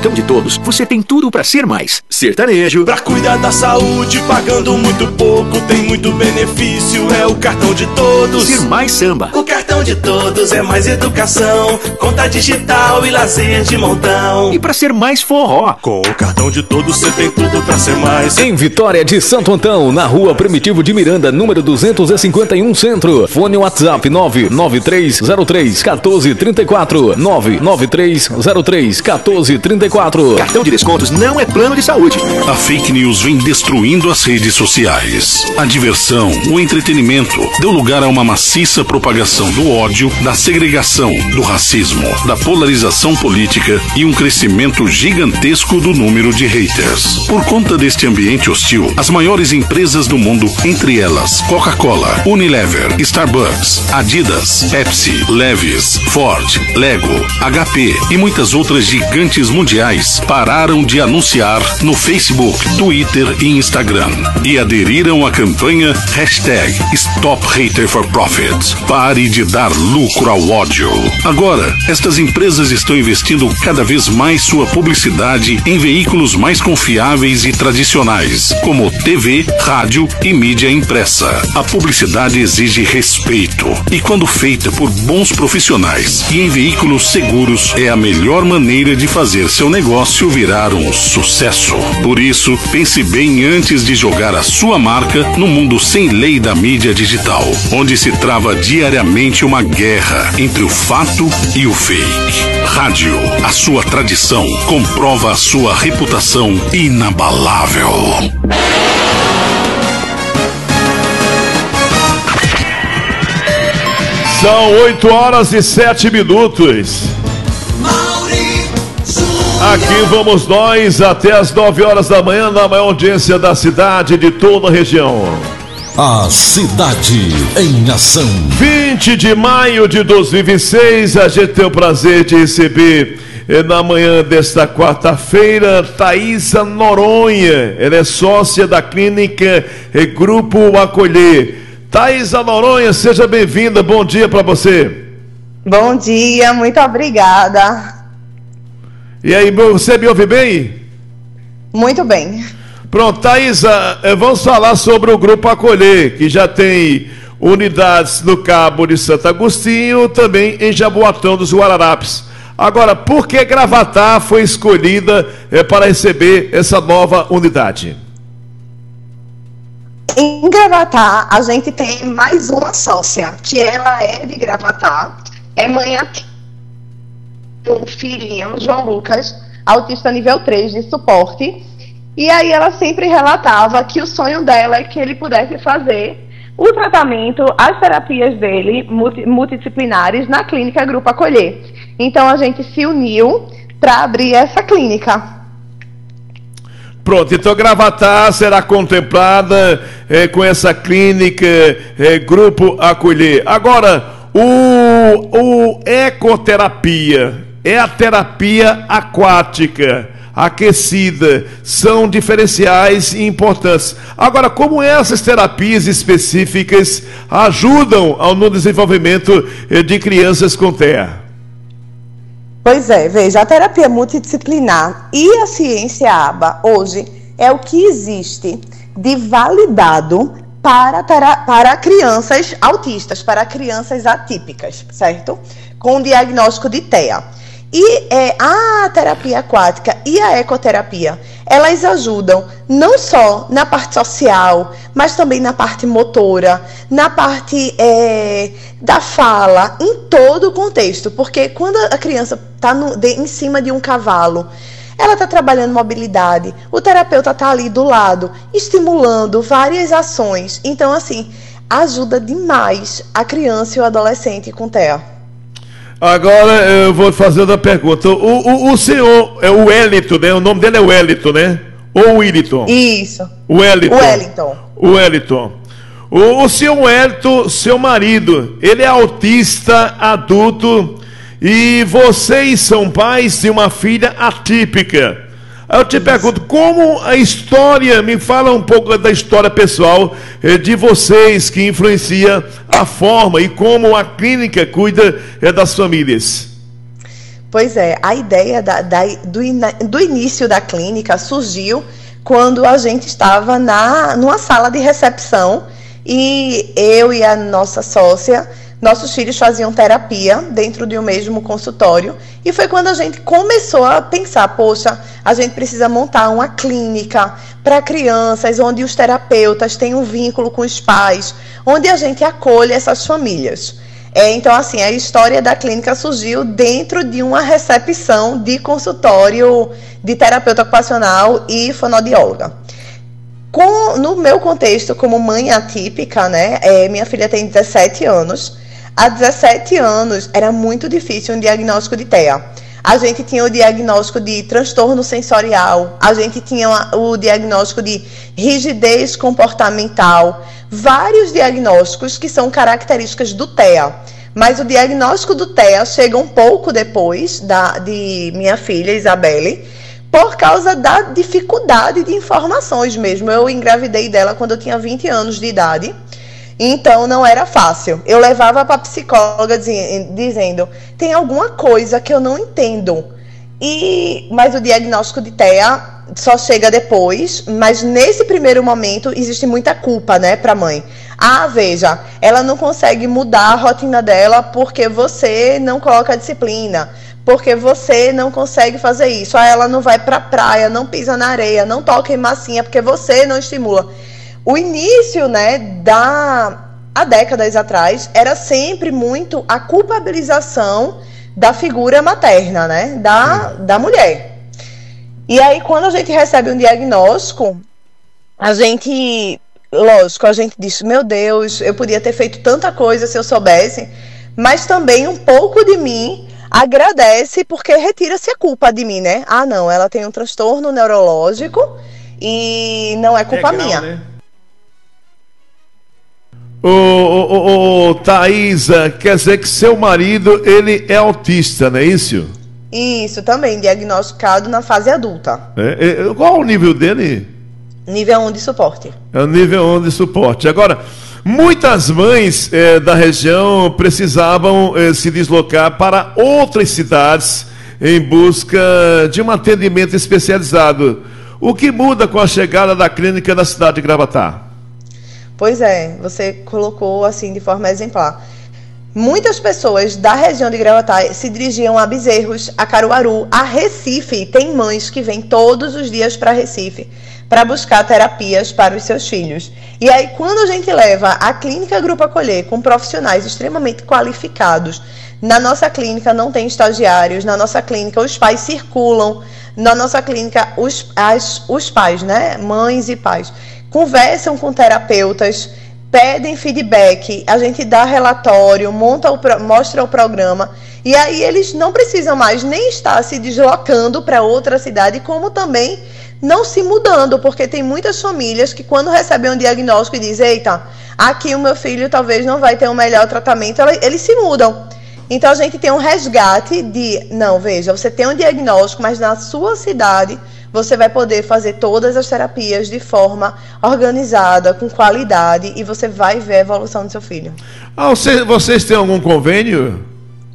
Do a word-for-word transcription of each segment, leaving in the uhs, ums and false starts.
Cartão de Todos, você tem tudo pra ser mais. Sertanejo. Pra cuidar da saúde, pagando muito pouco, tem muito benefício, é o Cartão de Todos. Ser mais samba. O Cartão de Todos é mais educação, conta digital e lazer de montão. E pra ser mais forró. Com o Cartão de Todos, você tem tudo pra ser mais. Em Vitória de Santo Antão, na rua Primitivo de Miranda, número duzentos e cinquenta e um Centro. Fone WhatsApp nove nove três zero três um quatro três quatro. nove nove três zero três um quatro três quatro. Cartão de descontos não é plano de saúde. A fake news vem destruindo as redes sociais. A diversão, o entretenimento, deu lugar a uma maciça propagação do ódio, da segregação, do racismo, da polarização política e um crescimento gigantesco do número de haters. Por conta deste ambiente hostil, as maiores empresas do mundo, entre elas Coca-Cola, Unilever, Starbucks, Adidas, Pepsi, Levi's, Ford, Lego, H P e muitas outras gigantes mundiais, pararam de anunciar no Facebook, Twitter e Instagram e aderiram à campanha hashtag Stop Hater for Profit. Pare de dar lucro ao ódio. Agora, estas empresas estão investindo cada vez mais sua publicidade em veículos mais confiáveis e tradicionais, como T V, rádio e mídia impressa. A publicidade exige respeito e, quando feita por bons profissionais e em veículos seguros, é a melhor maneira de fazer seu negócio virar um sucesso. Por isso, pense bem antes de jogar a sua marca no mundo sem lei da mídia digital, onde se trava diariamente uma guerra entre o fato e o fake. Rádio, a sua tradição, comprova a sua reputação inabalável. São oito horas e sete minutos. Aqui vamos nós até as nove horas da manhã na maior audiência da cidade, de toda a região. A cidade em ação. vinte de maio de dois mil e vinte e seis, a gente tem o prazer de receber na manhã desta quarta-feira Thaisa Noronha. Ela é sócia da clínica Grupo Acolher. Thaisa Noronha, seja bem-vinda, bom dia para você. Bom dia, muito obrigada. E aí, você me ouve bem? Muito bem. Pronto, Thaisa, vamos falar sobre o Grupo Acolher, que já tem unidades no Cabo de Santo Agostinho, também em Jaboatão dos Guararapes. Agora, por que Gravatá foi escolhida é, para receber essa nova unidade? Em Gravatá, a gente tem mais uma sócia, que ela é de Gravatá, é mãe do filhinho, João Lucas, autista nível três de suporte, e aí ela sempre relatava que o sonho dela é que ele pudesse fazer o tratamento, as terapias dele, multi, multidisciplinares, na clínica Grupo Acolher. Então a gente se uniu para abrir essa clínica. Pronto, então Gravatá será contemplada é, com essa clínica é, Grupo Acolher. Agora, o, o ecoterapia é a terapia aquática, aquecida, são diferenciais e importantes. Agora, como essas terapias específicas ajudam no desenvolvimento de crianças com T E A? Pois é, veja, a terapia multidisciplinar e a ciência A B A hoje é o que existe de validado para, para crianças autistas, para crianças atípicas, certo? Com diagnóstico de T E A. E é, a terapia aquática e a ecoterapia, elas ajudam não só na parte social, mas também na parte motora, na parte é, da fala, em todo o contexto. Porque quando a criança está em cima de um cavalo, ela está trabalhando mobilidade, o terapeuta está ali do lado, estimulando várias ações. Então, assim, ajuda demais a criança e o adolescente com T E A. Agora eu vou fazer outra pergunta. O, o, o senhor é o Wellington, né? O nome dele é Wellington, né? Ou Wellington? Isso. Wellington. Wellington. Wellington. O, o senhor Wellington, seu marido, ele é autista adulto e vocês são pais de uma filha atípica. Eu te pergunto, como a história, me fala um pouco da história pessoal eh, de vocês que influencia a forma e como a clínica cuida eh, das famílias. Pois é, a ideia da, da, do, do início da clínica surgiu quando a gente estava na, numa sala de recepção e eu e a nossa sócia, nossos filhos faziam terapia dentro de um mesmo consultório e foi quando a gente começou a pensar, poxa, a gente precisa montar uma clínica para crianças onde os terapeutas têm um vínculo com os pais, onde a gente acolhe essas famílias. É, então, assim, a história da clínica surgiu dentro de uma recepção de consultório de terapeuta ocupacional e fonoaudióloga. Com, no meu contexto, como mãe atípica, né, é, minha filha tem dezessete anos. Há dezessete anos era muito difícil um diagnóstico de T E A. A gente tinha o diagnóstico de transtorno sensorial, a gente tinha o diagnóstico de rigidez comportamental, vários diagnósticos que são características do T E A. Mas o diagnóstico do T E A chega um pouco depois da, de minha filha, Isabelle, por causa da dificuldade de informações mesmo. Eu engravidei dela quando eu tinha vinte anos de idade. Então não era fácil. Eu levava para a psicóloga dizendo, tem alguma coisa que eu não entendo. E, mas o diagnóstico de T E A só chega depois, mas nesse primeiro momento existe muita culpa, né, para a mãe. Ah, veja, ela não consegue mudar a rotina dela porque você não coloca disciplina, porque você não consegue fazer isso. Ah, ela não vai para a praia, não pisa na areia, não toca em massinha porque você não estimula. O início, né, da, há décadas atrás, era sempre muito a culpabilização da figura materna, né, da, da mulher. E aí, quando a gente recebe um diagnóstico, a gente, lógico, a gente diz, meu Deus, eu podia ter feito tanta coisa se eu soubesse, mas também um pouco de mim agradece porque retira-se a culpa de mim, né? Ah, não, ela tem um transtorno neurológico e não é culpa Legal, minha. Né? Ô, ô, ô, ô, Thaisa, quer dizer que seu marido, ele é autista, não é isso? Isso, também, diagnosticado na fase adulta. É, é, qual o nível dele? Nível um de suporte. É o nível um de suporte. Agora, muitas mães é, da região precisavam é, se deslocar para outras cidades em busca de um atendimento especializado. O que muda com a chegada da clínica na cidade de Gravatá? Pois é, você colocou assim de forma exemplar. Muitas pessoas da região de Gravatá se dirigiam a Bezerros, a Caruaru, a Recife. Tem mães que vêm todos os dias para Recife para buscar terapias para os seus filhos. E aí, quando a gente leva a clínica Grupo Acolher com profissionais extremamente qualificados, na nossa clínica não tem estagiários, na nossa clínica os pais circulam, na nossa clínica os, as, os pais, né, mães e pais, conversam com terapeutas, pedem feedback, a gente dá relatório, monta o, mostra o programa, e aí eles não precisam mais nem estar se deslocando para outra cidade, como também não se mudando, porque tem muitas famílias que quando recebem um diagnóstico e dizem, eita, aqui o meu filho talvez não vai ter um melhor tratamento, eles se mudam. Então a gente tem um resgate de, não, veja, você tem um diagnóstico, mas na sua cidade você vai poder fazer todas as terapias de forma organizada, com qualidade, e você vai ver a evolução do seu filho. Ah, você, vocês têm algum convênio?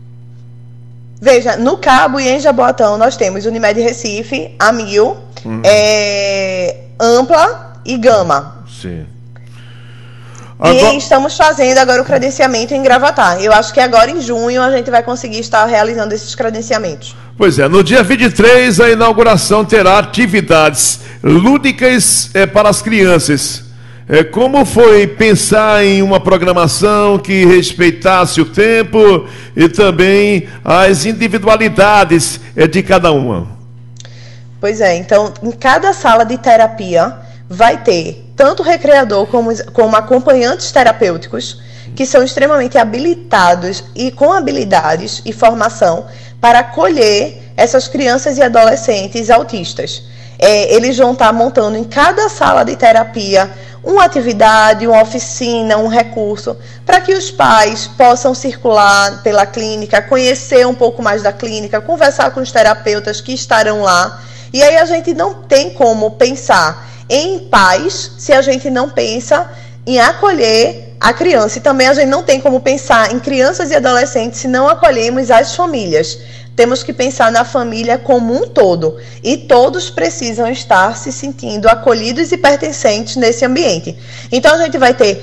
Veja, no Cabo e em Jaboatão nós temos Unimed Recife, Amil, uhum. é, Ampla e Gama. Sim. Agora... E estamos fazendo agora o credenciamento em Gravatá. Eu acho que agora em junho a gente vai conseguir estar realizando esses credenciamentos. Pois é, no dia vinte e três a inauguração terá atividades lúdicas é, para as crianças. É, como foi pensar em uma programação que respeitasse o tempo e também as individualidades é, de cada uma? Pois é, então em cada sala de terapia vai ter tanto o recreador como, como acompanhantes terapêuticos que são extremamente habilitados e com habilidades e formação para acolher essas crianças e adolescentes autistas. É, eles vão estar montando em cada sala de terapia uma atividade, uma oficina, um recurso, para que os pais possam circular pela clínica, conhecer um pouco mais da clínica, conversar com os terapeutas que estarão lá. E aí a gente não tem como pensar em paz se a gente não pensa em acolher a criança. E também a gente não tem como pensar em crianças e adolescentes se não acolhemos as famílias. Temos que pensar na família como um todo. E todos precisam estar se sentindo acolhidos e pertencentes nesse ambiente. Então a gente vai ter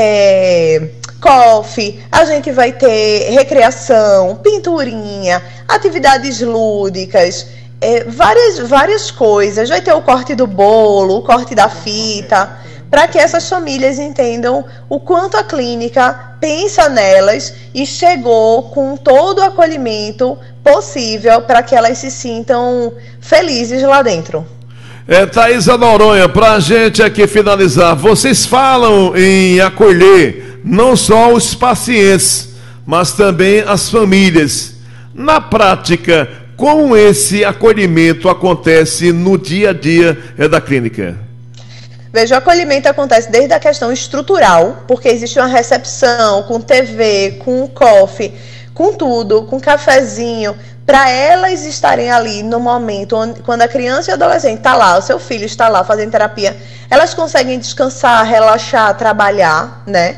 é, coffee, a gente vai ter recreação, pinturinha, atividades lúdicas, é, várias, várias coisas. Vai ter o corte do bolo, o corte da fita, para que essas famílias entendam o quanto a clínica pensa nelas e chegou com todo o acolhimento possível para que elas se sintam felizes lá dentro. É, Thaisa Noronha, para a gente aqui finalizar, vocês falam em acolher não só os pacientes, mas também as famílias. Na prática, como esse acolhimento acontece no dia a dia é, da clínica? Veja, o acolhimento acontece desde a questão estrutural, porque existe uma recepção com T V, com coffee, com tudo, com cafezinho, para elas estarem ali no momento onde, quando a criança e o adolescente está lá, o seu filho está lá fazendo terapia, elas conseguem descansar, relaxar, trabalhar, né?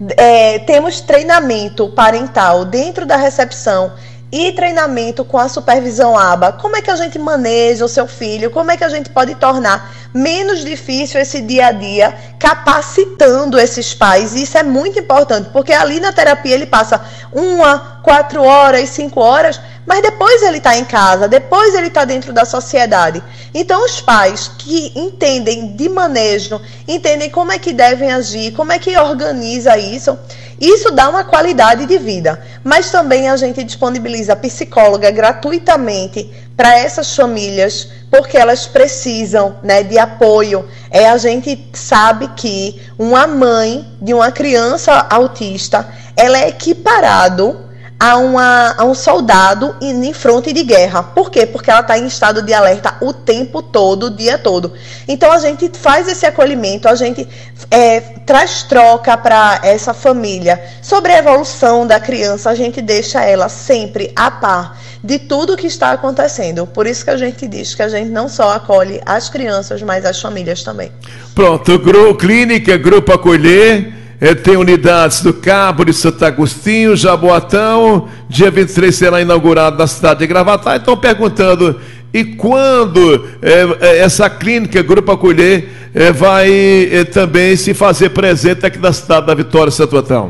É, temos treinamento parental dentro da recepção e treinamento com a supervisão A B A. Como é que a gente maneja o seu filho? Como é que a gente pode tornar menos difícil esse dia a dia, capacitando esses pais? E isso é muito importante, porque ali na terapia ele passa uma, quatro horas, cinco horas, mas depois ele está em casa, depois ele está dentro da sociedade. Então os pais que entendem de manejo, entendem como é que devem agir, como é que organiza isso, isso dá uma qualidade de vida. Mas também a gente disponibiliza psicóloga gratuitamente para essas famílias, porque elas precisam, né, de apoio. É, a gente sabe que uma mãe de uma criança autista, ela é equiparado a, uma, a um soldado em, em fronte de guerra. Por quê? Porque ela está em estado de alerta o tempo todo, o dia todo. Então a gente faz esse acolhimento, a gente é, traz troca para essa família. Sobre a evolução da criança, a gente deixa ela sempre a par de tudo que está acontecendo. Por isso que a gente diz que a gente não só acolhe as crianças, mas as famílias também. Pronto, Gru, Clínica Grupo Acolher, é, tem unidades do Cabo de Santo Agostinho, Jaboatão, dia vinte e três será inaugurado na cidade de Gravatá. Estão perguntando, e quando é, essa Clínica Grupo Acolher é, vai é, também se fazer presente aqui na cidade da Vitória, Santo Antão?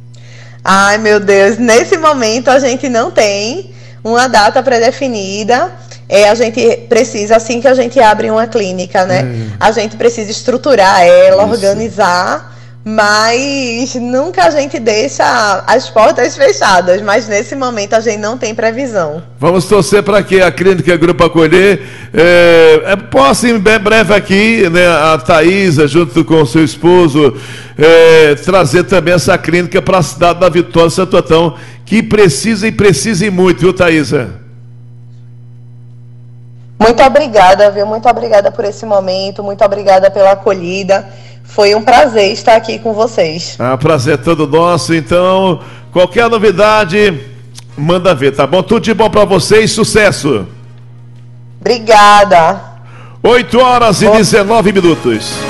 Ai, meu Deus, nesse momento a gente não tem uma data pré-definida. É, a gente precisa, assim que a gente abre uma clínica, né? Hum. A gente precisa estruturar ela, isso, organizar, mas nunca a gente deixa as portas fechadas. Mas nesse momento a gente não tem previsão. Vamos torcer para que a Clínica Grupo Acolher é, possa em breve aqui, né, a Thaisa, junto com o seu esposo, é, trazer também essa clínica para a cidade da Vitória, Santo Antão, que precisa e precisa e muito, viu, Thaisa? Muito obrigada, viu? Muito obrigada por esse momento, muito obrigada pela acolhida. Foi um prazer estar aqui com vocês. Ah, prazer todo nosso. Então, qualquer novidade, manda ver, tá bom? Tudo de bom para vocês, sucesso. Obrigada. oito horas e dezenove minutos.